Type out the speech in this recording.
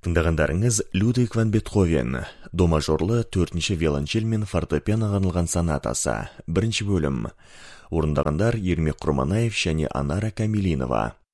Тыңдағандарыңыз Людвиг ван Бетховен, до мажорлы 4-ші виолончель мен фортепианоға арналған сонатасы, 1-ші бөлім. Орындағандар Ермек Құрманаев және Анара Камилинова.